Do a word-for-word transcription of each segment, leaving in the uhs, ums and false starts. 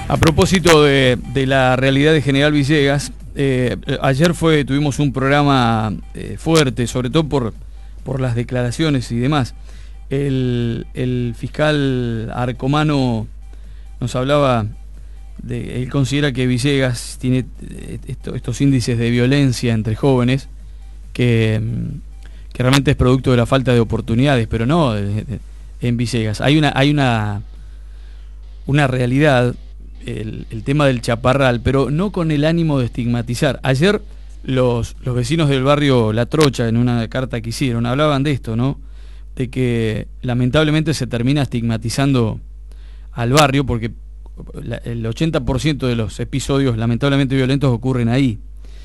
A propósito de, de la realidad de General Villegas, eh, ayer fue tuvimos un programa eh, fuerte, sobre todo por, por las declaraciones y demás. El, el fiscal Arcomano nos hablaba, de, él considera que Villegas tiene esto, estos índices de violencia entre jóvenes que, que realmente es producto de la falta de oportunidades, pero no de, de, en Villegas. Hay una, hay una, una realidad. El, el tema del chaparral, pero no con el ánimo de estigmatizar. Ayer los, los vecinos del barrio La Trocha, en una carta que hicieron, hablaban de esto, ¿no? De que lamentablemente se termina estigmatizando al barrio porque la, el ochenta por ciento de los episodios lamentablemente violentos ocurren ahí.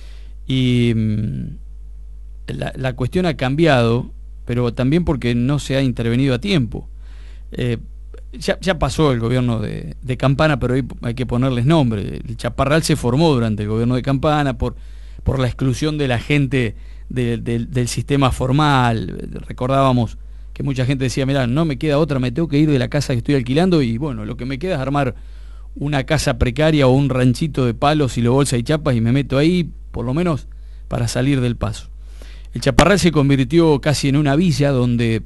Y mmm, la, la cuestión ha cambiado, pero también porque no se ha intervenido a tiempo. Eh, Ya, ya pasó el gobierno de, de Campana, pero hay, hay que ponerles nombre. El chaparral se formó durante el gobierno de Campana por, por la exclusión de la gente de, de, del sistema formal. Recordábamos que mucha gente decía, mirá, no me queda otra, me tengo que ir de la casa que estoy alquilando y bueno, lo que me queda es armar una casa precaria o un ranchito de palos y lo bolsa y chapas y me meto ahí, por lo menos para salir del paso. El chaparral se convirtió casi en una villa donde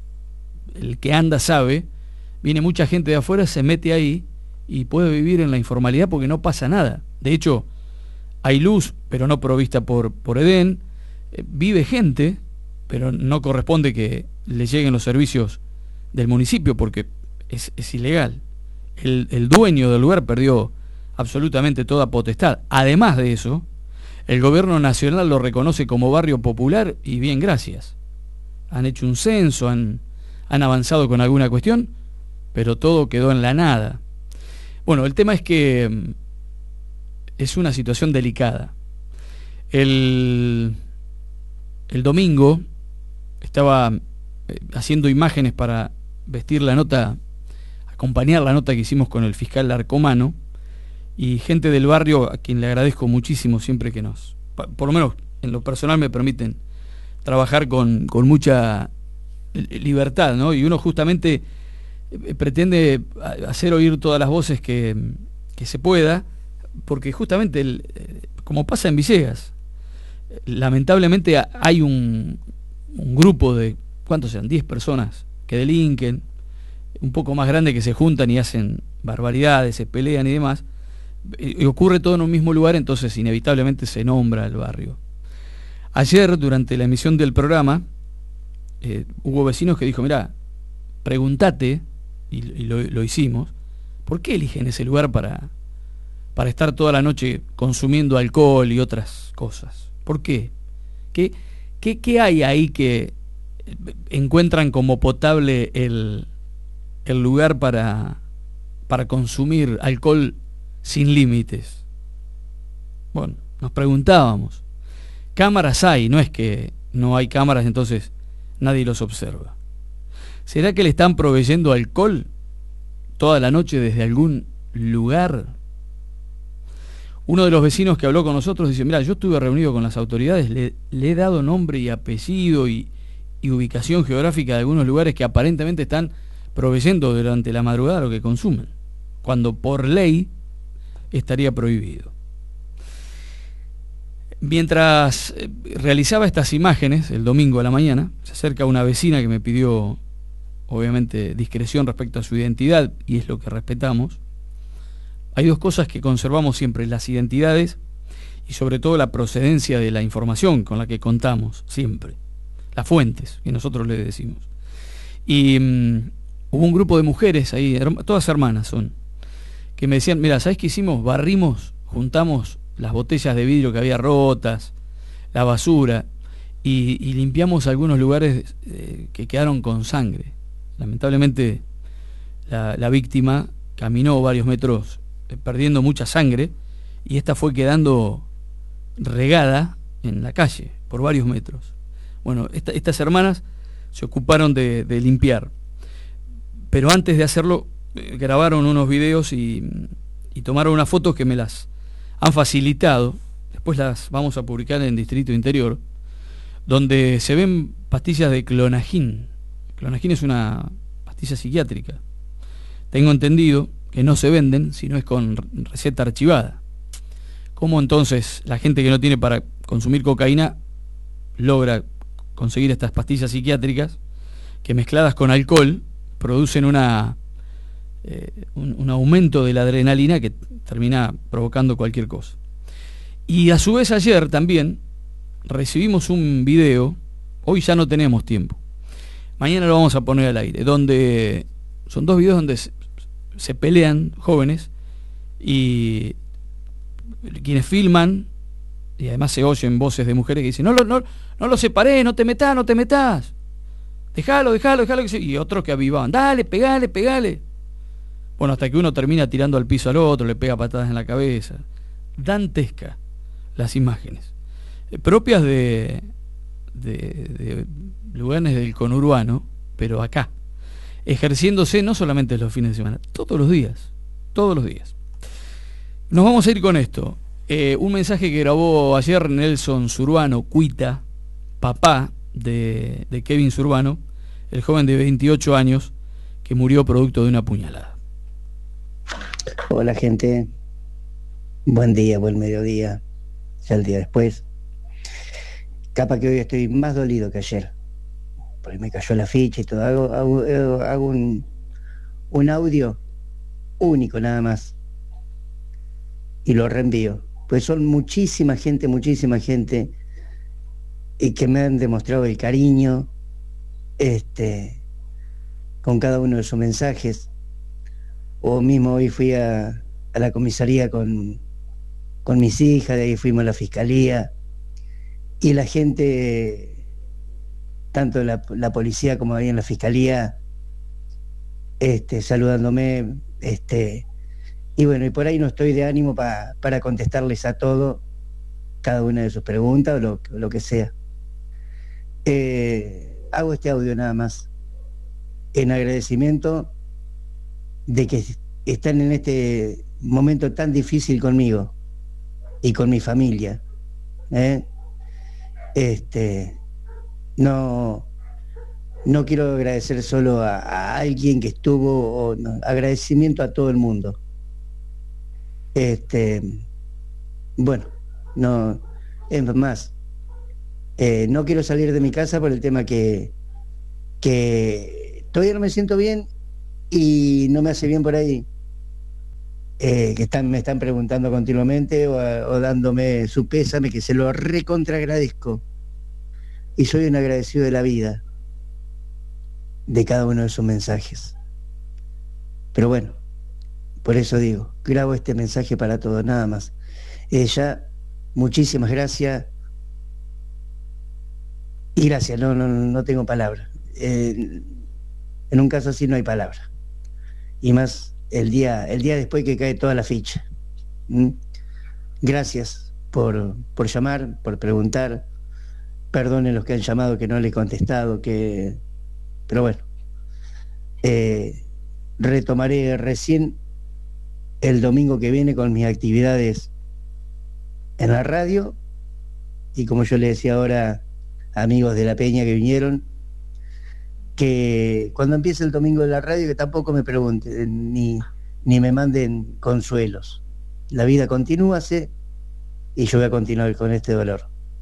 el que anda sabe. Viene mucha gente de afuera, se mete ahí y puede vivir en la informalidad porque no pasa nada. De hecho, hay luz, pero no provista por, por Edén. Eh, vive gente, pero no corresponde que le lleguen los servicios del municipio porque es, es ilegal. El, el dueño del lugar perdió absolutamente toda potestad. Además de eso, el gobierno nacional lo reconoce como barrio popular y bien, gracias. Han hecho un censo, han, han avanzado con alguna cuestión, pero todo quedó en la nada. Bueno, el tema es que es una situación delicada. El, el domingo estaba haciendo imágenes para vestir la nota, acompañar la nota que hicimos con el fiscal Arcomano, y gente del barrio, a quien le agradezco muchísimo siempre que nos, por lo menos en lo personal me permiten trabajar con, con mucha libertad, ¿no? Y uno justamente pretende hacer oír todas las voces que, que se pueda, porque justamente, el, como pasa en Villegas, lamentablemente hay un, un grupo de, ¿cuántos sean? diez personas que delinquen, un poco más grande, que se juntan y hacen barbaridades, se pelean y demás, y ocurre todo en un mismo lugar, entonces inevitablemente se nombra el barrio. Ayer, durante la emisión del programa, eh, hubo vecinos que dijo, mirá, pregúntate, y, y lo, lo hicimos, ¿por qué eligen ese lugar para, para estar toda la noche consumiendo alcohol y otras cosas? ¿Por qué? ¿Qué, qué, qué hay ahí que encuentran como potable el, el lugar para, para consumir alcohol sin límites? Bueno, nos preguntábamos. Cámaras hay, no es que no hay cámaras, entonces nadie los observa. ¿Será que le están proveyendo alcohol toda la noche desde algún lugar? Uno de los vecinos que habló con nosotros dice, mira, yo estuve reunido con las autoridades, le, le he dado nombre y apellido y, y ubicación geográfica de algunos lugares que aparentemente están proveyendo durante la madrugada lo que consumen, cuando por ley estaría prohibido. Mientras realizaba estas imágenes, el domingo a la mañana, se acerca una vecina que me pidió, obviamente, discreción respecto a su identidad, y es lo que respetamos. Hay dos cosas que conservamos siempre, las identidades y sobre todo la procedencia de la información con la que contamos siempre, las fuentes que nosotros le decimos. Y um, hubo un grupo de mujeres ahí, her- todas hermanas son, que me decían, mira, ¿sabes qué hicimos? Barrimos, juntamos las botellas de vidrio que había rotas, la basura, y, y limpiamos algunos lugares eh, que quedaron con sangre. Lamentablemente la, la víctima caminó varios metros eh, perdiendo mucha sangre, y esta fue quedando regada en la calle por varios metros. Bueno, esta, estas hermanas se ocuparon de, de limpiar, pero antes de hacerlo eh, grabaron unos videos y, y tomaron unas fotos que me las han facilitado, después las vamos a publicar en Distrito Interior, donde se ven pastillas de clonagin. Clonagin es una pastilla psiquiátrica. Tengo entendido, que no se venden, sino es con receta archivada. ¿Cómo entonces la gente que no tiene para consumir cocaína logra conseguir estas pastillas psiquiátricas que mezcladas con alcohol producen una eh, un, un aumento de la adrenalina que termina provocando cualquier cosa? Y a su vez ayer también recibimos un video, hoy ya no tenemos tiempo, mañana lo vamos a poner al aire, donde son dos videos donde se, se pelean jóvenes y quienes filman, y además se oyen voces de mujeres que dicen, no lo, no, no lo separé, no te metás, no te metás, dejalo, dejalo, dejalo, y otros que avivaban, dale, pegale, pegale. Bueno, hasta que uno termina tirando al piso al otro, le pega patadas en la cabeza. Dantesca las imágenes, eh, propias de, de, de lugares del conurbano, pero acá, ejerciéndose no solamente los fines de semana, todos los días, todos los días. Nos vamos a ir con esto. Eh, un mensaje que grabó ayer Nelson Zurbano, Cuita, papá de, de Kevin Zurbano, el joven de veintiocho años que murió producto de una puñalada. Hola gente, buen día, buen mediodía, ya el día después. Capaz que hoy estoy más dolido que ayer, porque me cayó la ficha y todo. Hago, hago, hago un, un audio único nada más y lo reenvío, pues son muchísima gente, muchísima gente y que me han demostrado el cariño este, con cada uno de sus mensajes. O mismo hoy fui a, a la comisaría con, con mis hijas, de ahí fuimos a la fiscalía y la gente, tanto la, la policía como ahí en la fiscalía, este, saludándome, este, y bueno, y por ahí no estoy de ánimo pa, para contestarles a todo, cada una de sus preguntas o lo, lo que sea. Eh, hago este audio nada más en agradecimiento de que están en este momento tan difícil conmigo y con mi familia, ¿eh? Este, no, no quiero agradecer solo a, a alguien que estuvo, o, no, agradecimiento a todo el mundo. Este, bueno, no, es más, eh, no quiero salir de mi casa por el tema que, que todavía no me siento bien y no me hace bien por ahí, eh, que están, me están preguntando continuamente o, o dándome su pésame, que se lo recontra agradezco y soy un agradecido de la vida, de cada uno de sus mensajes. Pero bueno, por eso digo, grabo este mensaje para todos, nada más. Ella, muchísimas gracias y gracias, no, no, no tengo palabras. Eh, en un caso así no hay palabras. Y más el día, el día después que cae toda la ficha. ¿Mm? Gracias por, por llamar, por preguntar. Perdonen los que han llamado que no les he contestado, que... pero bueno. Eh, retomaré recién el domingo que viene con mis actividades en la radio y como yo le decía ahora a amigos de la Peña que vinieron, que cuando empiece el domingo de la radio que tampoco me pregunten ni, ni me manden consuelos. La vida continúa y yo voy a continuar con este dolor.